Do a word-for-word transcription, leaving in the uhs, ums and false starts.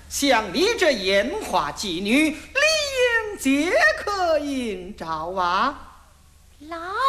像你这烟花妓女，理应皆可应召啊！ 老